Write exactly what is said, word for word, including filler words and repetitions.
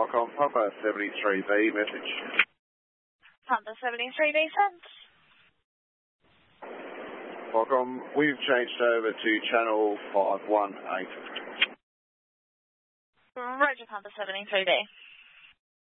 Qualcomm Papa seventy-three B message. Papa seventy-three B sent. Qualcomm, we've changed over to channel five one eight. Roger, Papa seventy-three B.